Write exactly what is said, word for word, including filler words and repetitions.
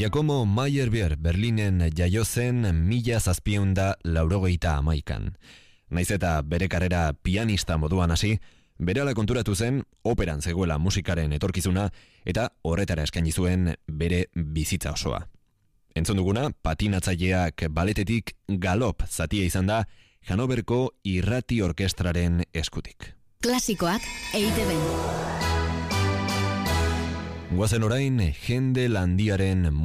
Giacomo Meyerbeer Berlinen jaio zen mila zazpiehun laurogeita hamaikan. Naiz eta bere karrera pianista moduan hasi, berehala konturatu zen operan zegoela musikaren etorkizuna eta horretara eskaini zuen bere bizitza osoa. Entzun duguna, patinatzaileak baletetik galop zatia izan da Hannoverko irrati orkestraren eskutik. Klasikoak E I TeBen. Guazen orain, jende landiaren